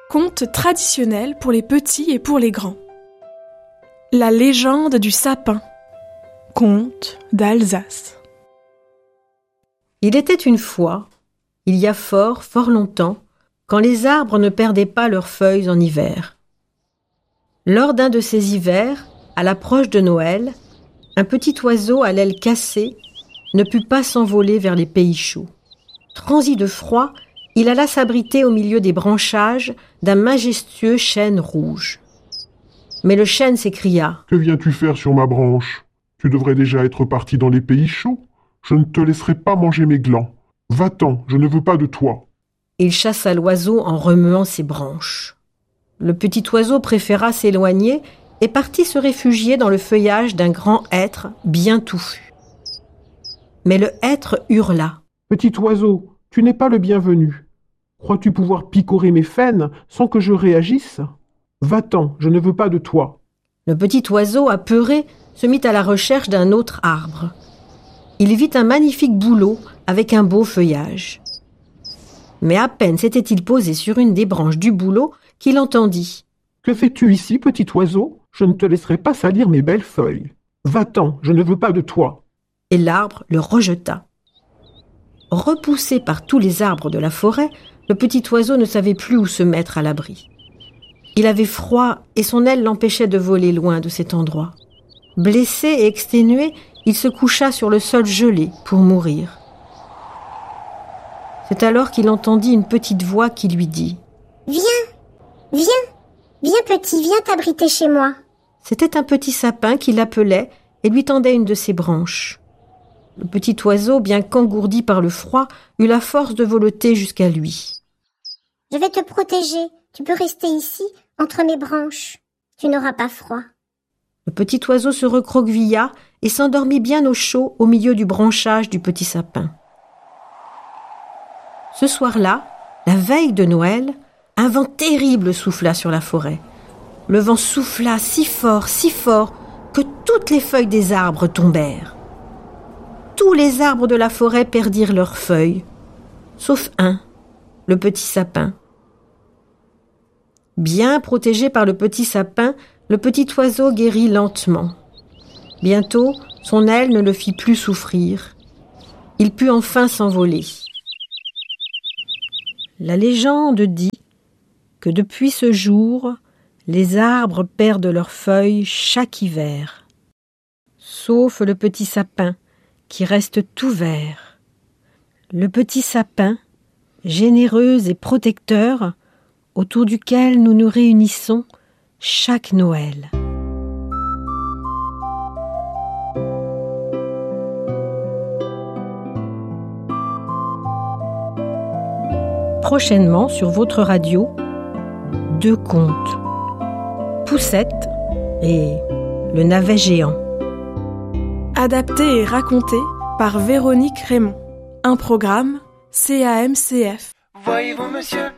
Conte traditionnel pour les petits et pour les grands. La légende du sapin. Conte d'Alsace. Il était une fois, il y a fort, fort longtemps, quand les arbres ne perdaient pas leurs feuilles en hiver. Lors d'un de ces hivers, à l'approche de Noël, un petit oiseau à l'aile cassée ne put pas s'envoler vers les pays chauds. Transi de froid, il alla s'abriter au milieu des branchages d'un majestueux chêne rouge. Mais le chêne s'écria : « Que viens-tu faire sur ma branche ? Tu devrais déjà être parti dans les pays chauds. Je ne te laisserai pas manger mes glands. Va-t'en, je ne veux pas de toi. » Il chassa l'oiseau en remuant ses branches. Le petit oiseau préféra s'éloigner et partit se réfugier dans le feuillage d'un grand hêtre bien touffu. Mais le hêtre hurla : « Petit oiseau, tu n'es pas le bienvenu. Crois-tu pouvoir picorer mes faines sans que je réagisse ? Va-t'en, je ne veux pas de toi. » Le petit oiseau, apeuré, se mit à la recherche d'un autre arbre. Il vit un magnifique bouleau avec un beau feuillage. Mais à peine s'était-il posé sur une des branches du bouleau qu'il entendit : « Que fais-tu ici, petit oiseau ? Je ne te laisserai pas salir mes belles feuilles. Va-t'en, je ne veux pas de toi. » Et l'arbre le rejeta. Repoussé par tous les arbres de la forêt, le petit oiseau ne savait plus où se mettre à l'abri. Il avait froid et son aile l'empêchait de voler loin de cet endroit. Blessé et exténué, il se coucha sur le sol gelé pour mourir. C'est alors qu'il entendit une petite voix qui lui dit : « Viens petit, viens t'abriter chez moi. » C'était un petit sapin qui l'appelait et lui tendait une de ses branches. Le petit oiseau, bien qu'engourdi par le froid, eut la force de voleter jusqu'à lui. « Je vais te protéger, tu peux rester ici, entre mes branches. Tu n'auras pas froid. » Le petit oiseau se recroquevilla et s'endormit bien au chaud au milieu du branchage du petit sapin. Ce soir-là, la veille de Noël, un vent terrible souffla sur la forêt. Le vent souffla si fort, que toutes les feuilles des arbres tombèrent. Tous les arbres de la forêt perdirent leurs feuilles, sauf un, le petit sapin. Bien protégé par le petit sapin, le petit oiseau guérit lentement. Bientôt, son aile ne le fit plus souffrir. Il put enfin s'envoler. La légende dit que depuis ce jour, les arbres perdent leurs feuilles chaque hiver, sauf le petit sapin qui reste tout vert. Le petit sapin, généreux et protecteur, autour duquel nous nous réunissons chaque Noël. Prochainement sur votre radio, 2 contes, Poussette et le navet géant. Adapté et raconté par Véronique Raymond. Un programme CAMCF. Voyez-vous, monsieur,